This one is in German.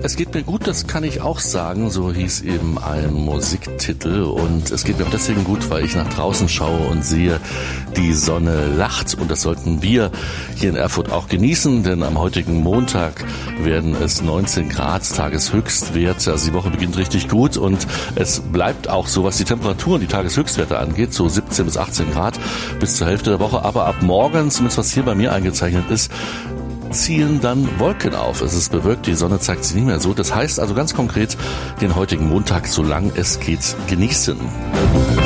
Es geht mir gut, das kann ich auch sagen, so hieß eben ein Musiktitel, und es geht mir deswegen gut, weil ich nach draußen schaue und sehe, die Sonne lacht, und das sollten wir hier in Erfurt auch genießen, denn am heutigen Montag werden es 19 Grad, Tageshöchstwert, also die Woche beginnt richtig gut und es bleibt auch so, was die Temperaturen, die Tageshöchstwerte angeht, so 17 bis 18 Grad bis zur Hälfte der Woche, aber ab morgen, zumindest was hier bei mir eingezeichnet ist, ziehen dann Wolken auf. Es ist bewölkt, die Sonne zeigt sich nicht mehr so. Das heißt also ganz konkret, den heutigen Montag, solange es geht, genießen.